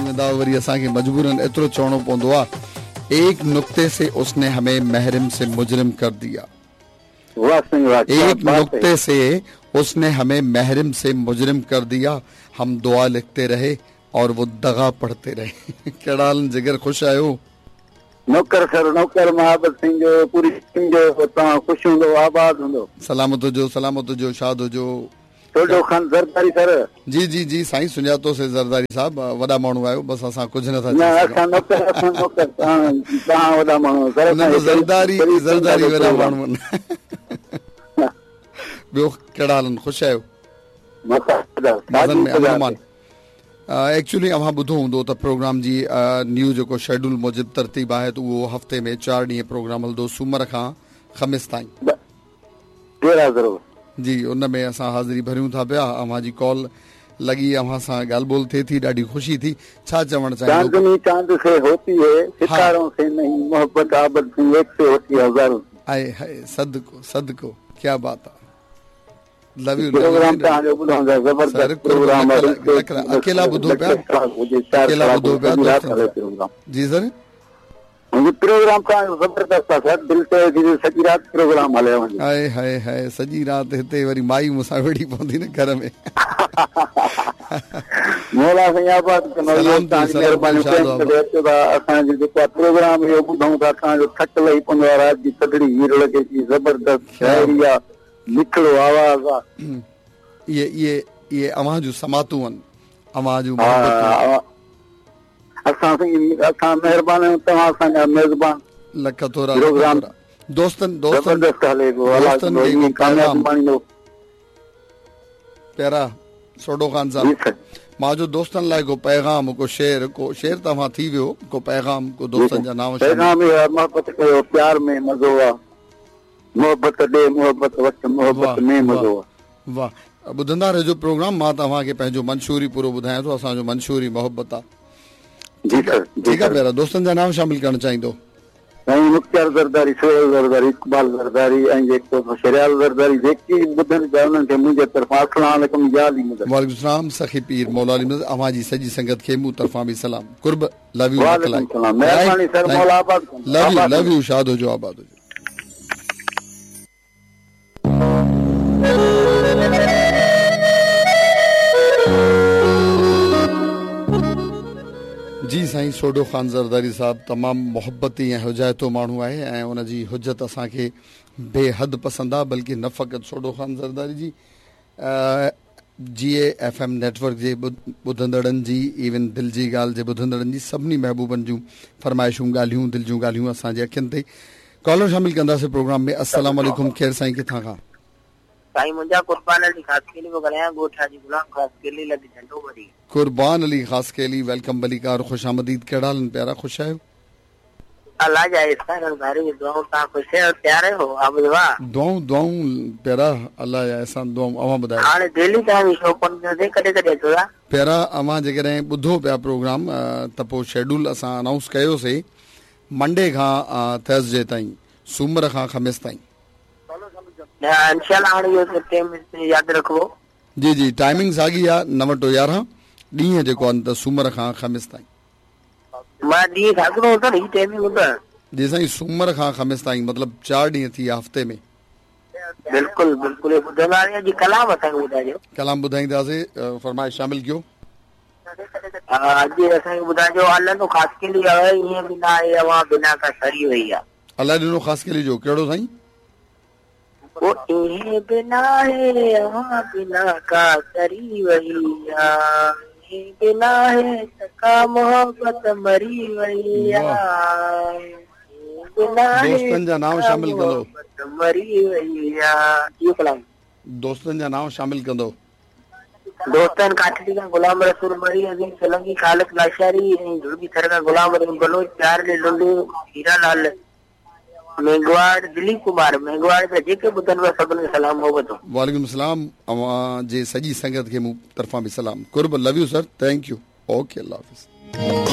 वेंदा वरी असांखे मजबूरन एतिरो चवणो पवंदो आहे, एक नुक्ते से उसने हमें महरिम से मुजरिम कर दिया। एक नुक्ते से उसने हमें महरिम से मुजरिम कर दिया, हम दुआ लिखते रहे और वो दगा पढ़ते रहे। कहिड़ा हाल जिगर, ख़ुशि आहियो? नौकर सर, नौकर महाबत सिंह जो पूरी सिंह जो तव्हां ख़ुशि हूंदो, आबाद हूंदो, सलामत हुजो, शाद हुजो। छोटो खान ज़रदारी सर। जी जी जी साईं, सुञातो से ज़रदारी साहब, वॾा माण्हू आहियो, बसि असां कुझु नथा चई सघूं। नौकर तव्हां वॾा माण्हू, ज़रदारी वॾा माण्हू आहिनि। ॿियो कहिड़ा हाल आहिनि, ख़ुशि आहियो? एक्चुअली अव्हां ॿुधो हूंदो त प्रोग्राम जी न्यू जेको शेड्यूल मूजिब तरतीब आहे त उहो हफ़्ते में 4 ॾींहं प्रोग्राम हलंदो, सूमर खां ख़मीस ताईं। जी, उन में असां हाज़िरी भरियूं था पिया। अव्हां जी कॉल लॻी, अव्हां सां ॻाल्हि ॿोल थिए थी, ॾाढी ख़ुशी थी। छा चवणु चाहींदो? चांद से होती है, सितारों से नहीं, मोहब्बत आबद से एक से होती है हज़ारों। आए हाय, सदको सदको, क्या बात है। Love U. प्रोग्राम तव्हांजो ॿुधंदा, ज़बरदस्त प्रोग्राम आहे। अकेला ॿुधो पिया? जी सर, प्रोग्राम तव्हांजो ज़बरदस्त आहे सर, दिलि ते सॼी राति प्रोग्राम हलियो वञे। हाय हाय हाय, सॼी राति हिते वरी माई मूंसां वेठी पवंदी न घर में। मौला साईं आबाद असांजो जेको प्रोग्राम इहो ॿुधूं था, असांजो थक लही पवंदो आहे, राति जी थधिड़ी हीर लॻे थी, ज़बरदस्त शाइरी आहे, निखड़ो आवाज़ आहे। इहे अव्हां जूं समातूं आहिनि, अव्हां जूं असां महिरबान आहियूं, तव्हां असांजा मेज़बान। लख थोरा दोस्तनि पहिरां सोडो खान साहब, मां जो दोस्तनि लाइ को पैगाम, को शेर तव्हां थी वियो, को पैगाम, को दोस्तनि जा नाम। पैगाम मोहब्बत कयो, प्यार में मज़ो आहे, मोहब्बत ॾे, मोहब्बत वठ, मोहब्बत में मज़ो आहे। वाह, ॿुधंदा रहिजो प्रोग्राम। मां तव्हांखे पंहिंजो मंशूरी पूरो ॿुधायां थो। असांजो मंशूरी मोहब्बत आहे। जी सर, ठीकु आहे। पहिरां दोस्तनि जा नाम शामिल करणु चाहींदो? साईं मुख्तार ज़रदारी, सोहेल ज़रदारी, इक़बाल ज़रदारी ऐं जेको शरियाल ज़रदारी, जेकी ॿुधनि पिया उन्हनि खे मुंहिंजे तरफ़ां अस्सलाम वालेकुम, या अली मदद। वालेकुम सलाम, सखी पीर मौला अली मदद। अव्हां जी सॼी संगत खे मूं तरफ़ां बि सलाम, कुर्ब, लव यू। वालेकुम सलाम, महिरबानी सर, मौला आबाद, लव यू, शाद हुजो, आबाद हुजो। जी साईं, सोडो ख़ान ज़रदारी साहब तमामु मोहब्बती ऐं हुजायतो माण्हू आहे ऐं उनजी हुजत असांखे बेहद पसंदि आहे। बल्कि न फ़क़ति सोडो ख़ान ज़रदारी जी, GAFM नेटवर्क जे ॿुधंदड़नि जी, इवन दिलि जी ॻाल्हि जे ॿुधंदड़नि जी, सभिनी महबूबनि जूं फरमाइशूं, ॻाल्हियूं, दिलि जूं ॻाल्हियूं असांजे अखियुनि ते। कॉलर शामिल कंदासीं प्रोग्राम में। अस्सलाम वालेकुम, ख़ैर साईं, किथां खां? साईं मुंहिंजा कुर्बान अली ख़ासकेली पियो ॻाल्हायां, ॻोठा जी गुलाम ख़ासकेली लॻी झंडो भरी। कुर्बान अली ख़ासकेली, वेलकम भलीकार, ख़ुशि आमदीद। कहिड़ा हाल प्यारा, ख़ुशि आहियो? अल्लाह जा एहसान भारी दुआऊं, तव्हां ख़ुशि आहियो, प्यारे हो? दुआऊं प्यारा, अल्लाह जा एहसान, दुआऊं। अव्हां ॿुधायो, हाणे डेली तव्हां शो कॾहिं कॾहिं अचो था? प्यारा, अव्हां जेकॾहिं ॿुधो पिया प्रोग्राम त पोइ शेड्यूल असां अनाउंस कयोसीं मंडे खां थर्सडे ताईं, सूमर खां ख़मीस ताईं। इंशाल्लाह हाणे इहो टाइम यादि रखो। जी जी, टाइमिंग साॻी आहे, 9 to 11, ॾींहं जेको आहे त सूमर खां ख़मीस ताईं। मां ॾींहं साॻियो हूंदो न, हीअ टाइमिंग हूंदो? जी साईं, सूमर खां ख़मीस ताईं, मतिलबु 4 ॾींहं थी विया हफ़्ते में। बिल्कुलु बिल्कुलु, ॿुधंदासीं। अॼु कलाम असांखे ॿुधाइजो। कलाम ॿुधाईंदासीं, फरमाइश शामिल कयो। अॼु असांखे ॿुधाइजो, अल्लाह नो ख़ासकेली आहे, ईअं बिना आहे अवां बिना का सरी वई आहे। अल्लाह ॾिनो ख़ासकेली जो कहिड़ो साईं? वो इहे बिना है अवां बिना का सरी वई आहे, बिना है तका मोहब्बत मरी वई आहे, दोस्तनि जा नाम शामिल कंदो? मरी वई आहे। कलाम दोस्तनि जा नाम शामिल कंदो? दोस्तनि काठड़ी खां गुलाम रसूल मरी, अज़ीम सोलंकी, ख़ालिद लाशारी ऐं जुड़गी थर खां गुलाम रहीम बलोच, प्यार ले लुंडू, हीरालाल मेघवाड़, दिलीप कुमार मेघवाड़ जा जेके ॿुधनि पिया सभिनी खे सलाम मोहबत। वालेकुम सलाम, अव्हां जे सॼी संगत खे मूं तरफ़ां बि सलाम, कुर्ब, love U sir, thank U, okay, अल्लाह हाफ़िज़।